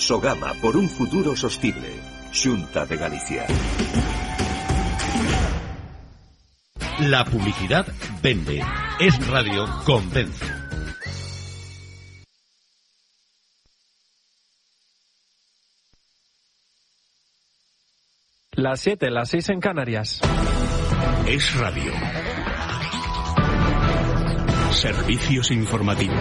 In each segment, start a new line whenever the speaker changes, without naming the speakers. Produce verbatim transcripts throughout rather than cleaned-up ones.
Sogama por un futuro sostible. Xunta de Galicia.
La publicidad vende. Es Radio convence.
Las siete, las seis en Canarias.
Es Radio. Servicios informativos.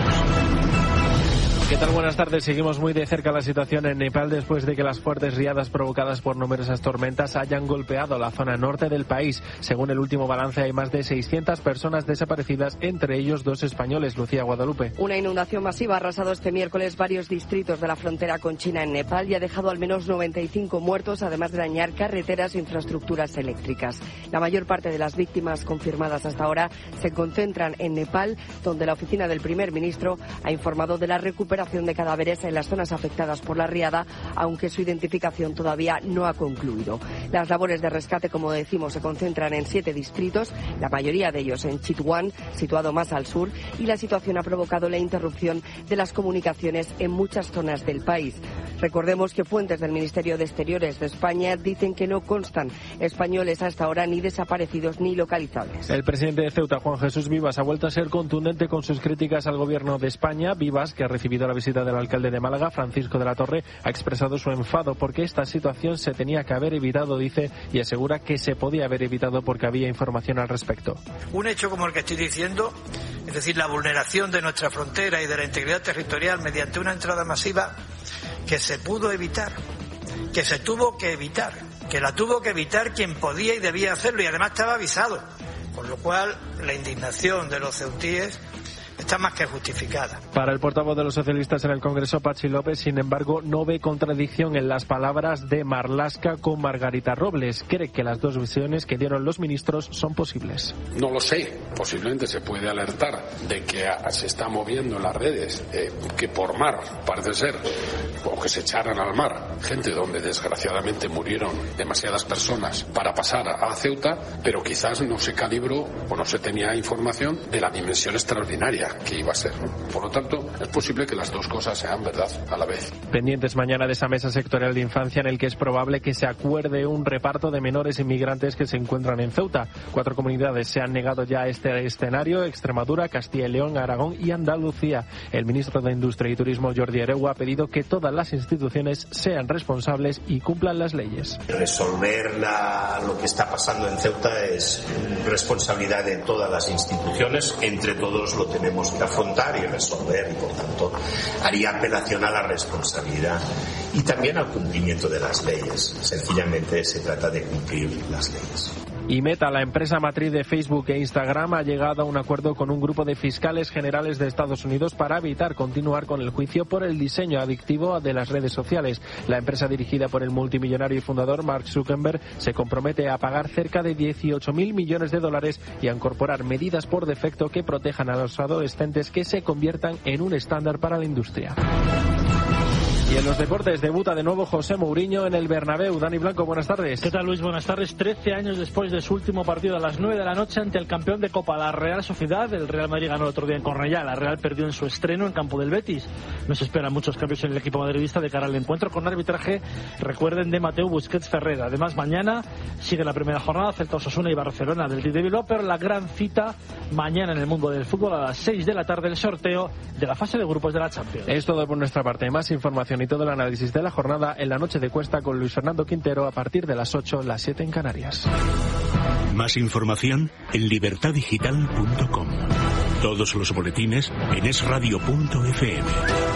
¿Qué tal? Buenas tardes. Seguimos muy de cerca la situación en Nepal después de que las fuertes riadas provocadas por numerosas tormentas hayan golpeado la zona norte del país. Según el último balance, hay más de seiscientas personas desaparecidas, entre ellos dos españoles. Lucía Guadalupe.
Una inundación masiva ha arrasado este miércoles varios distritos de la frontera con China en Nepal y ha dejado al menos noventa y cinco muertos, además de dañar carreteras e infraestructuras eléctricas. La mayor parte de las víctimas confirmadas hasta ahora se concentran en Nepal, donde la oficina del primer ministro ha informado de la recuperación de cadáveres en las zonas afectadas por la riada, aunque su identificación todavía no ha concluido. Las labores de rescate, como decimos, se concentran en siete distritos, la mayoría de ellos en Chitwan, situado más al sur, y la situación ha provocado la interrupción de las comunicaciones en muchas zonas del país. Recordemos que fuentes del Ministerio de Exteriores de España dicen que no constan españoles hasta ahora ni desaparecidos ni localizables.
El presidente de Ceuta, Juan Jesús Vivas, ha vuelto a ser contundente con sus críticas al gobierno de España. Vivas, que ha recibido la visita del alcalde de Málaga, Francisco de la Torre, ha expresado su enfado porque esta situación se tenía que haber evitado, dice, y asegura que se podía haber evitado porque había información al respecto.
Un hecho como el que estoy diciendo, es decir, la vulneración de nuestra frontera y de la integridad territorial mediante una entrada masiva que se pudo evitar, que se tuvo que evitar, que la tuvo que evitar quien podía y debía hacerlo, y además estaba avisado, con lo cual la indignación de los ceutíes está más que justificada.
Para el portavoz de los socialistas en el Congreso, Patxi López, sin embargo, no ve contradicción en las palabras de Marlaska con Margarita Robles. Cree que las dos visiones que dieron los ministros son posibles.
No lo sé. Posiblemente se puede alertar de que se está moviendo en las redes eh, que por mar, parece ser, o que se echaran al mar gente donde desgraciadamente murieron demasiadas personas para pasar a Ceuta, pero quizás no se calibró o no se tenía información de la dimensión extraordinaria que iba a ser. Por lo tanto, es posible que las dos cosas sean verdad a la vez.
Pendientes mañana de esa mesa sectorial de infancia en el que es probable que se acuerde un reparto de menores inmigrantes que se encuentran en Ceuta. Cuatro comunidades se han negado ya a este escenario: Extremadura, Castilla y León, Aragón y Andalucía. El ministro de Industria y Turismo, Jordi Hereu, ha pedido que todas las instituciones sean responsables y cumplan las leyes.
Resolver la, lo que está pasando en Ceuta es responsabilidad de todas las instituciones. Entre todos lo tenemos que afrontar y resolver, y por tanto haría apelación a la responsabilidad y también al cumplimiento de las leyes. Sencillamente se trata de cumplir las leyes.
Y Meta, la empresa matriz de Facebook e Instagram, ha llegado a un acuerdo con un grupo de fiscales generales de Estados Unidos para evitar continuar con el juicio por el diseño adictivo de las redes sociales. La empresa, dirigida por el multimillonario y fundador Mark Zuckerberg, se compromete a pagar cerca de dieciocho mil millones de dólares y a incorporar medidas por defecto que protejan a los adolescentes que se conviertan en un estándar para la industria. Y en los deportes debuta de nuevo José Mourinho en el Bernabéu. Dani Blanco, buenas tardes.
¿Qué tal, Luis? Buenas tardes. Trece años después de su último partido a las nueve de la noche ante el campeón de Copa, la Real Sociedad. El Real Madrid ganó el otro día en Cornellá. La Real perdió en su estreno en campo del Betis. Nos esperan muchos cambios en el equipo madridista de cara al encuentro, con arbitraje, recuerden, de Mateu Busquets Ferrer. Además, mañana sigue la primera jornada, Celta, Osasuna y Barcelona del Athletic de Bilbao, pero la gran cita mañana en el mundo del fútbol a las seis de la tarde, el sorteo de la fase de grupos de la Champions.
Es todo por nuestra parte. Más información y todo el análisis de la jornada en la noche de Cuesta con Luis Fernando Quintero a partir de las ocho, las siete en Canarias.
Más información en libertad digital punto com. Todos los boletines en es radio punto efe eme.